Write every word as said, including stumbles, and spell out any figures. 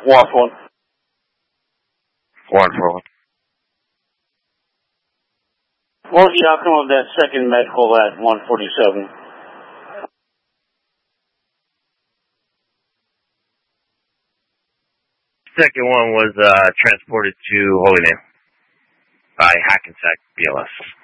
One for one. One for one. What was the outcome of that second medical at one forty-seven? Second one was uh, transported to Holy Name by Hackensack B L S.